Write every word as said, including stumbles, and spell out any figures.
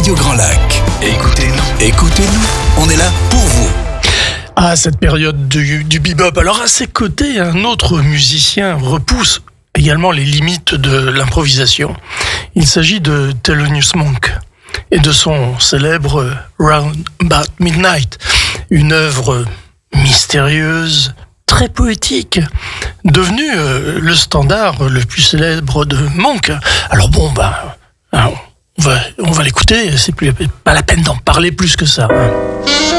Radio Grand Lac. Écoutez-nous, écoutez-nous, on est là pour vous. À cette période du, du bebop, alors à ses côtés, un autre musicien repousse également les limites de l'improvisation. Il s'agit de Thelonious Monk et de son célèbre Round About Midnight, une œuvre mystérieuse, très poétique, devenu euh, le standard le plus célèbre de Monk. Alors bon, bah, on va, on va l'écouter, c'est plus, pas la peine d'en parler plus que ça.